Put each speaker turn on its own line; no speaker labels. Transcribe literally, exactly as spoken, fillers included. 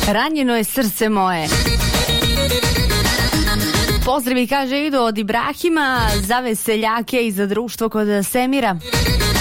Ranjeno je srce moje. Pozdravi, kaže Ido od Ibrahima za veseljake i za društvo kod Semira.